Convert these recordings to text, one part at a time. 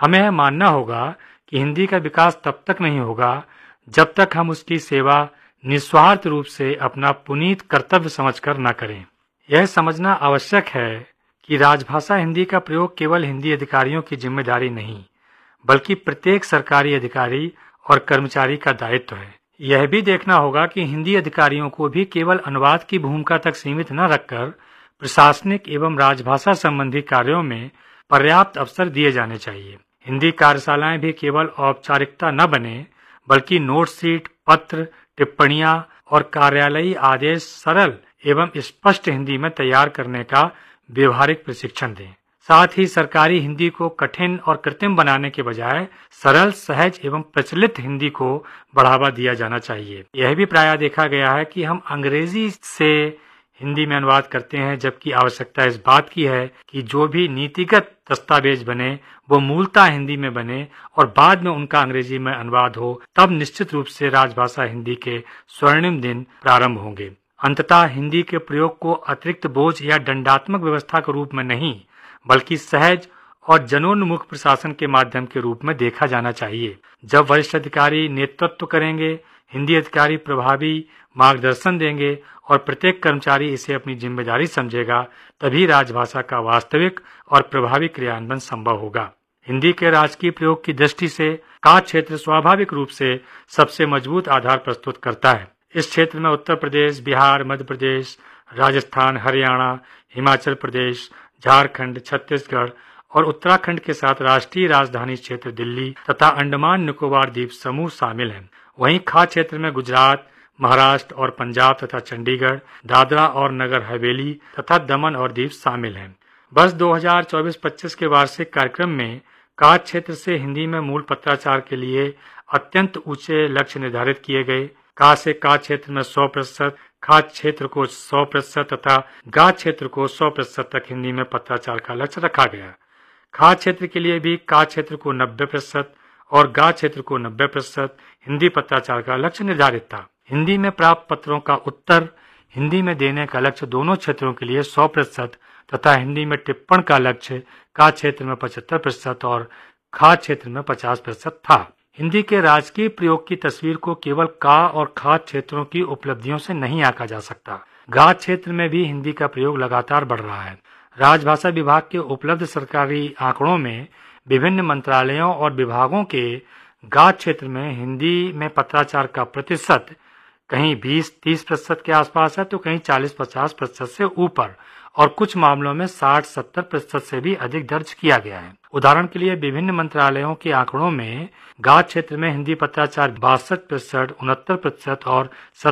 हमें यह मानना होगा कि हिंदी का विकास तब तक नहीं होगा जब तक हम उसकी सेवा निस्वार्थ रूप से अपना पुनीत कर्तव्य समझकर न करें। यह समझना आवश्यक है कि राजभाषा हिंदी का प्रयोग केवल हिंदी अधिकारियों की जिम्मेदारी नहीं, बल्कि प्रत्येक सरकारी अधिकारी और कर्मचारी का दायित्व है। यह भी देखना होगा कि हिंदी अधिकारियों को भी केवल अनुवाद की भूमिका तक सीमित न रखकर प्रशासनिक एवं राजभाषा संबंधी कार्यों में पर्याप्त अवसर दिए जाने चाहिए। हिंदी कार्यशालाएं भी केवल औपचारिकता न बने, बल्कि नोट शीट, पत्र, टिप्पणियां और कार्यालयी आदेश सरल एवं स्पष्ट हिंदी में तैयार करने का व्यवहारिक प्रशिक्षण दें। साथ ही सरकारी हिंदी को कठिन और कृत्रिम बनाने के बजाय सरल, सहज एवं प्रचलित हिंदी को बढ़ावा दिया जाना चाहिए। यह भी प्रायः देखा गया है कि हम अंग्रेजी से हिंदी में अनुवाद करते हैं, जबकि आवश्यकता इस बात की है कि जो भी नीतिगत दस्तावेज बने वो मूलतः हिंदी में बने और बाद में उनका अंग्रेजी में अनुवाद हो, तब निश्चित रूप से राजभाषा हिंदी के स्वर्णिम दिन प्रारंभ होंगे। अंततः हिंदी के प्रयोग को अतिरिक्त बोझ या दंडात्मक व्यवस्था के रूप में नहीं, बल्कि सहज और जनोन्मुख प्रशासन के माध्यम के रूप में देखा जाना चाहिए। जब वरिष्ठ अधिकारी नेतृत्व करेंगे, हिंदी अधिकारी प्रभावी मार्गदर्शन देंगे और प्रत्येक कर्मचारी इसे अपनी जिम्मेदारी समझेगा, तभी राजभाषा का वास्तविक और प्रभावी क्रियान्वयन संभव होगा। हिंदी के राजकीय प्रयोग की दृष्टि से का क्षेत्र स्वाभाविक रूप से सबसे मजबूत आधार प्रस्तुत करता है। इस क्षेत्र में उत्तर प्रदेश, बिहार, मध्य प्रदेश, राजस्थान, हरियाणा, हिमाचल प्रदेश, झारखंड, छत्तीसगढ़ और उत्तराखंड के साथ राष्ट्रीय राजधानी क्षेत्र दिल्ली तथा अंडमान निकोबार द्वीप समूह शामिल हैं। वहीं खा क्षेत्र में गुजरात, महाराष्ट्र और पंजाब तथा चंडीगढ़, दादरा और नगर हवेली तथा दमन और दीव शामिल हैं। वर्ष 2024-25 के वार्षिक कार्यक्रम में का क्षेत्र से हिंदी में मूल पत्राचार के लिए अत्यंत ऊंचे लक्ष्य निर्धारित किए गए। का से का क्षेत्र में 100%, खा क्षेत्र को 100% तथा गा क्षेत्र को 100% तक हिंदी में पत्राचार का लक्ष्य रखा गया। खा क्षेत्र के लिए भी का क्षेत्र को 90% और गा क्षेत्र को 90% हिंदी पत्राचार का लक्ष्य निर्धारित था। हिंदी में प्राप्त पत्रों का उत्तर हिंदी में देने का लक्ष्य दोनों क्षेत्रों के लिए 100% तथा हिंदी में टिप्पण का लक्ष्य का क्षेत्र में 75% और खा क्षेत्र में 50% था। हिंदी के राजकीय प्रयोग की तस्वीर को केवल का और खा क्षेत्रों की उपलब्धियों से नहीं आंका जा सकता। गा क्षेत्र में भी हिंदी का प्रयोग लगातार बढ़ रहा है। राजभाषा विभाग के उपलब्ध सरकारी आंकड़ों में विभिन्न मंत्रालयों और विभागों के गा क्षेत्र में हिंदी में पत्राचार का प्रतिशत कहीं 20-30% के आसपास है, तो कहीं 40-50% से ऊपर और कुछ मामलों में 60-70% से भी अधिक दर्ज किया गया है। उदाहरण के लिए विभिन्न मंत्रालयों के आंकड़ों में गा क्षेत्र में हिंदी पत्राचार 62%, 69% और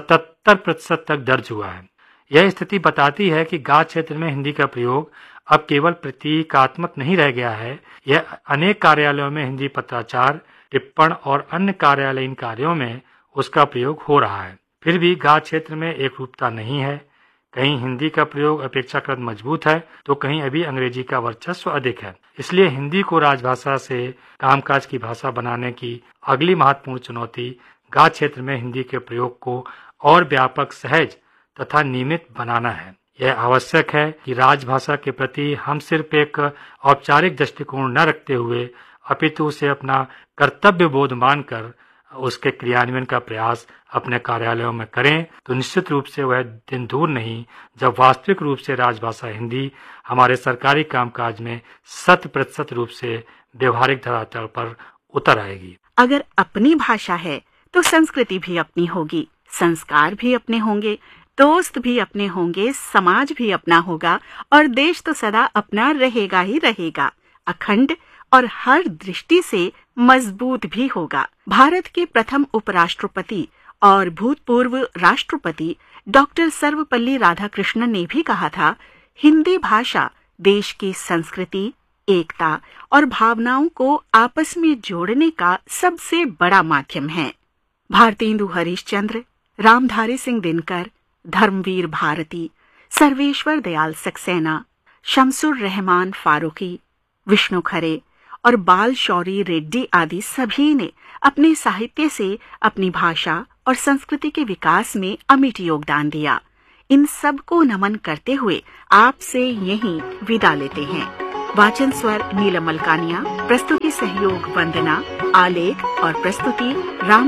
77% तक दर्ज हुआ है। यह स्थिति बताती है कि गा क्षेत्र में हिंदी का प्रयोग अब केवल प्रतीकात्मक नहीं रह गया है, यह अनेक कार्यालयों में हिंदी पत्राचार, टिप्पण और अन्य कार्यालयीन कार्यों में उसका प्रयोग हो रहा है। फिर भी गा क्षेत्र में एक रूपता नहीं है। कहीं हिंदी का प्रयोग अपेक्षाकृत मजबूत है, तो कहीं अभी अंग्रेजी का वर्चस्व अधिक है। इसलिए हिंदी को राजभाषा से कामकाज की भाषा बनाने की अगली महत्वपूर्ण चुनौती गा क्षेत्र में हिंदी के प्रयोग को और व्यापक, सहज तथा नियमित बनाना है। यह आवश्यक है कि राजभाषा के प्रति हम सिर्फ एक औपचारिक दृष्टिकोण न रखते हुए अपितु उसे अपना कर्तव्य बोध मानकर उसके क्रियान्वयन का प्रयास अपने कार्यालयों में करें, तो निश्चित रूप से वह दिन दूर नहीं जब वास्तविक रूप से राजभाषा हिंदी हमारे सरकारी कामकाज में 100% रूप से व्यवहारिक धरातल पर उतर आएगी। अगर अपनी भाषा है तो संस्कृति भी अपनी होगी, संस्कार भी अपने होंगे, दोस्त भी अपने होंगे, समाज भी अपना होगा और देश तो सदा अपना रहेगा ही रहेगा, अखंड और हर दृष्टि से मजबूत भी होगा। भारत के प्रथम उपराष्ट्रपति और भूतपूर्व राष्ट्रपति डॉक्टर सर्वपल्ली राधाकृष्णन ने भी कहा था, हिंदी भाषा देश की संस्कृति, एकता और भावनाओं को आपस में जोड़ने का सबसे बड़ा माध्यम है। भारतेंदु हरिश्चंद्र, रामधारी सिंह दिनकर, धर्मवीर भारती, सर्वेश्वर दयाल सक्सेना, शमसुर रहमान फारूकी, विष्णु खरे और बाल शौरी रेड्डी आदि सभी ने अपने साहित्य से अपनी भाषा और संस्कृति के विकास में अमिट योगदान दिया। इन सब को नमन करते हुए आपसे यहीं विदा लेते हैं। वाचन स्वर नीलम मलकानिया, प्रस्तुति सहयोग वंदना, आलेख और प्रस्तुति राम